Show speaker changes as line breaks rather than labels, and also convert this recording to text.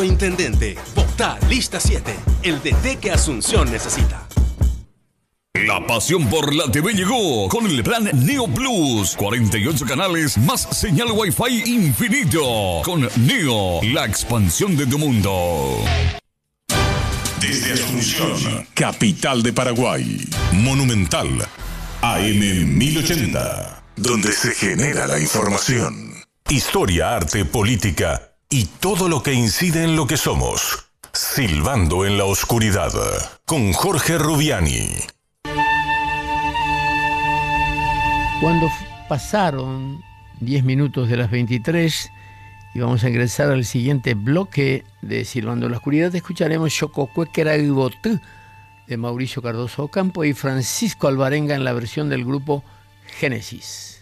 Nuevo intendente. Vota Lista 7. El DT que Asunción necesita.
La pasión por la TV llegó con el plan Neo Plus. 48 canales más señal Wi-Fi infinito. Con Neo, la expansión de tu mundo.
Desde Asunción, capital de Paraguay. Monumental, AM 1080. Donde se genera la información. Historia, arte, política y todo lo que incide en lo que somos. Silbando en la oscuridad. Con Jorge Rubiani.
Cuando pasaron 10 minutos de las 23 y vamos a ingresar al siguiente bloque de Silbando en la Oscuridad, escucharemos Xococuéquera Ibotú de Mauricio Cardoso Ocampo y Francisco Alvarenga en la versión del grupo Génesis.